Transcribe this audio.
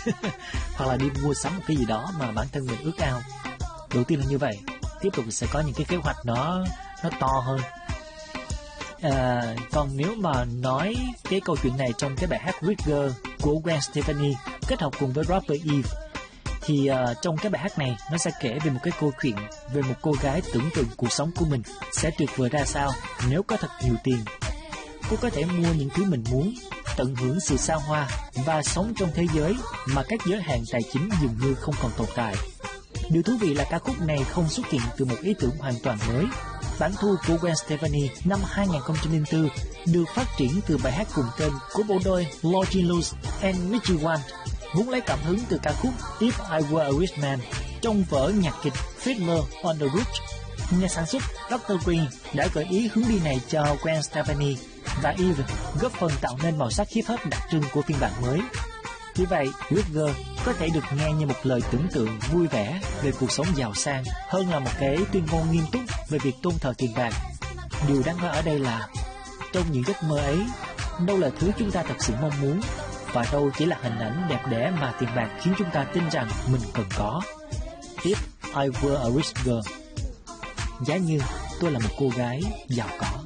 hoặc là đi mua sắm một cái gì đó mà bản thân mình ước ao. Đầu tiên là như vậy, tiếp tục sẽ có những cái kế hoạch nó to hơn. Còn nếu mà nói cái câu chuyện này trong cái bài hát Rigger của Gwen Stefani kết hợp cùng với rapper Eve, thì trong cái bài hát này nó sẽ kể về một cái câu chuyện về một cô gái tưởng tượng cuộc sống của mình sẽ tuyệt vời ra sao nếu có thật nhiều tiền. Cô có thể mua những thứ mình muốn, tận hưởng sự xa hoa và sống trong thế giới mà các giới hạn tài chính dường như không còn tồn tại. Điều thú vị là ca khúc này không xuất hiện từ một ý tưởng hoàn toàn mới. Bản thu của Gwen Stefani năm 2004 được phát triển từ bài hát cùng tên của bộ đôi Logie Luz and Mitchie Wan, vốn lấy cảm hứng từ ca khúc If I Were a Rich Man trong vở nhạc kịch Fiddler on the Roof. Nhà sản xuất Dr. Green đã gợi ý hướng đi này cho Gwen Stefani và Eve, góp phần tạo nên màu sắc hip hop đặc trưng của phiên bản mới. Vì vậy, Rigger có thể được nghe như một lời tưởng tượng vui vẻ về cuộc sống giàu sang hơn là một cái tuyên ngôn nghiêm túc về việc tôn thờ tiền bạc. Điều đáng nói ở đây là trong những giấc mơ ấy, đâu là thứ chúng ta thật sự mong muốn và đâu chỉ là hình ảnh đẹp đẽ mà tiền bạc khiến chúng ta tin rằng mình cần có. If I were a rich girl, giá như tôi là một cô gái giàu có.